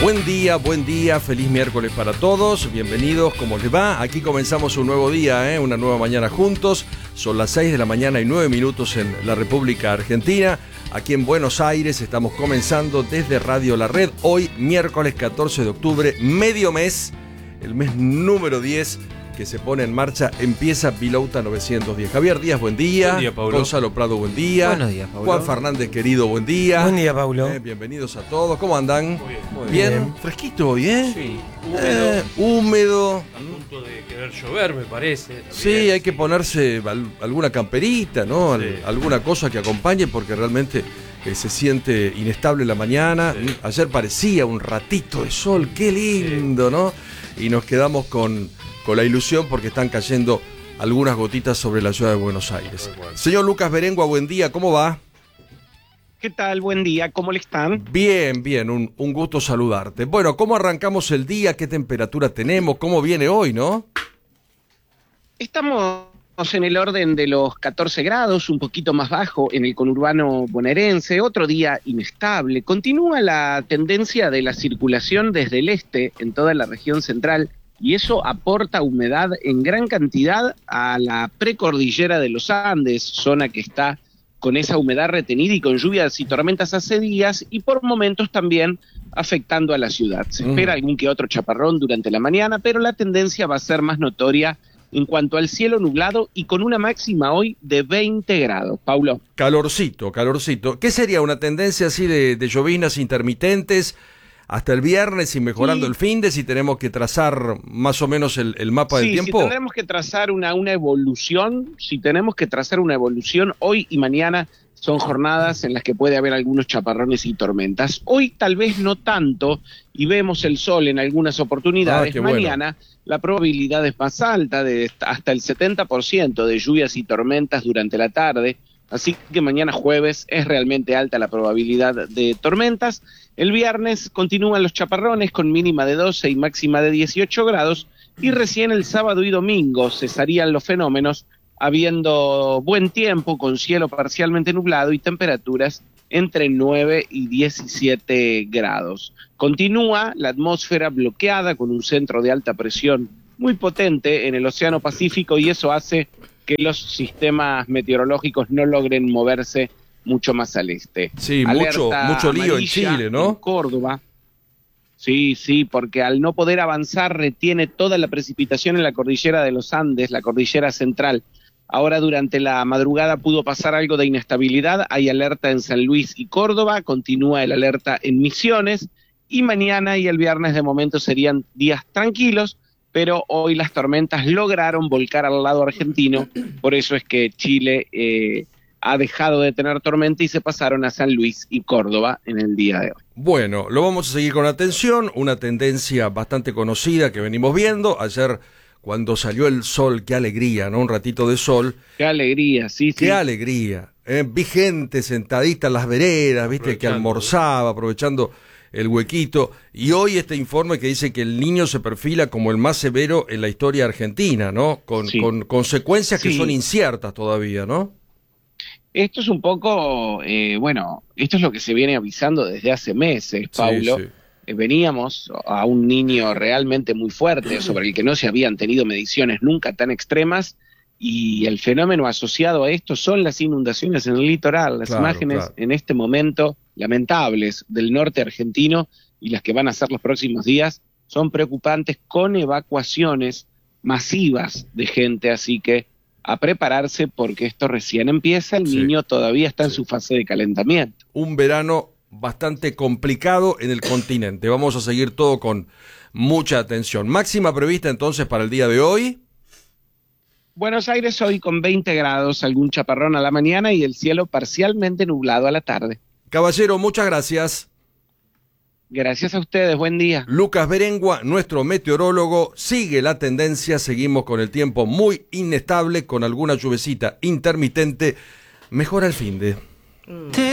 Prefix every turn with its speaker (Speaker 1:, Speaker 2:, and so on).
Speaker 1: Buen día, feliz miércoles para todos, bienvenidos, ¿cómo les va? Aquí comenzamos un nuevo día, una nueva mañana juntos, son las 6 de la mañana y 9 minutos en la República Argentina, aquí en Buenos Aires estamos comenzando desde Radio La Red, hoy miércoles 14 de octubre, medio mes, el mes número 10 que se pone en marcha, empieza Vilouta 910. Javier Díaz, buen día.
Speaker 2: Buen día, Paulo.
Speaker 1: Gonzalo Prado, buen día.
Speaker 2: Buenos días, Paulo.
Speaker 1: Juan Fernández, querido, buen día.
Speaker 3: Buen día, Paulo.
Speaker 1: Bienvenidos a todos. ¿Cómo andan?
Speaker 2: Muy
Speaker 1: Bien. ¿Fresquito hoy,
Speaker 2: Sí,
Speaker 1: húmedo.
Speaker 2: A punto de querer llover, me parece. También.
Speaker 1: Sí, hay que ponerse alguna camperita, ¿no?
Speaker 2: Sí.
Speaker 1: Alguna cosa que acompañe porque realmente se siente inestable la mañana.
Speaker 2: Sí.
Speaker 1: Ayer parecía un ratito de sol, qué lindo, ¿no? Y nos quedamos con la ilusión porque están cayendo algunas gotitas sobre la ciudad de Buenos Aires.
Speaker 2: Bueno.
Speaker 1: Señor Lucas Berengua, buen día, ¿cómo va?
Speaker 4: ¿Qué tal? Buen día, ¿cómo le están?
Speaker 1: Bien, un gusto saludarte. Bueno, ¿cómo arrancamos el día? ¿Qué temperatura tenemos? ¿Cómo viene hoy, no?
Speaker 4: Estamos en el orden de los 14 grados, un poquito más bajo en el conurbano bonaerense, otro día inestable. Continúa la tendencia de la circulación desde el este en toda la región central y eso aporta humedad en gran cantidad a la precordillera de los Andes, zona que está con esa humedad retenida y con lluvias y tormentas hace días y por momentos también afectando a la ciudad. Se espera algún que otro chaparrón durante la mañana, pero la tendencia va a ser más notoria en cuanto al cielo nublado y con una máxima hoy de 20 grados. Paulo.
Speaker 1: Calorcito. ¿Qué sería una tendencia así de lloviznas intermitentes hasta el viernes y mejorando el finde si tenemos que trazar más o menos el mapa del tiempo?
Speaker 4: Sí, si tendremos que trazar una evolución, hoy y mañana son jornadas en las que puede haber algunos chaparrones y tormentas. Hoy tal vez no tanto y vemos el sol en algunas oportunidades. Mañana la probabilidad es más alta, de hasta el 70% de lluvias y tormentas durante la tarde. Así que mañana jueves es realmente alta la probabilidad de tormentas. El viernes continúan los chaparrones con mínima de 12 y máxima de 18 grados. Y recién el sábado y domingo cesarían los fenómenos, habiendo buen tiempo con cielo parcialmente nublado y temperaturas entre 9 y 17 grados. Continúa la atmósfera bloqueada con un centro de alta presión muy potente en el Océano Pacífico y eso hace que los sistemas meteorológicos no logren moverse mucho más al este.
Speaker 1: Sí, mucho lío en Chile, ¿no?
Speaker 4: En Córdoba. Sí, porque al no poder avanzar retiene toda la precipitación en la cordillera de los Andes, la cordillera central. Ahora durante la madrugada pudo pasar algo de inestabilidad, hay alerta en San Luis y Córdoba, continúa el alerta en Misiones y mañana y el viernes de momento serían días tranquilos, pero hoy las tormentas lograron volcar al lado argentino, por eso es que Chile ha dejado de tener tormenta y se pasaron a San Luis y Córdoba en el día de hoy.
Speaker 1: Bueno, lo vamos a seguir con atención, una tendencia bastante conocida que venimos viendo. Ayer cuando salió el sol, qué alegría, ¿no? Un ratito de sol.
Speaker 4: Qué alegría, sí.
Speaker 1: Qué alegría. Vi gente sentadita en las veredas, viste, que almorzaba, aprovechando el huequito, y hoy este informe que dice que el Niño se perfila como el más severo en la historia argentina, ¿no? Con consecuencias que son inciertas todavía, ¿no?
Speaker 4: Esto es un poco, esto es lo que se viene avisando desde hace meses, Paulo. Sí. Veníamos a un niño realmente muy fuerte, sobre el que no se habían tenido mediciones nunca tan extremas, y el fenómeno asociado a esto son las inundaciones en el litoral. Las imágenes en este momento lamentables del norte argentino y las que van a ser los próximos días son preocupantes, con evacuaciones masivas de gente, así que a prepararse porque esto recién empieza, el niño todavía está en su fase de calentamiento.
Speaker 1: Un verano bastante complicado en el continente, vamos a seguir todo con mucha atención. Máxima prevista entonces para el día de hoy.
Speaker 4: Buenos Aires hoy con 20 grados, algún chaparrón a la mañana y el cielo parcialmente nublado a la tarde.
Speaker 1: Caballero, muchas gracias.
Speaker 4: Gracias a ustedes, buen día.
Speaker 1: Lucas Berengua, nuestro meteorólogo, sigue la tendencia, seguimos con el tiempo muy inestable, con alguna lluvecita intermitente. Mejora el finde.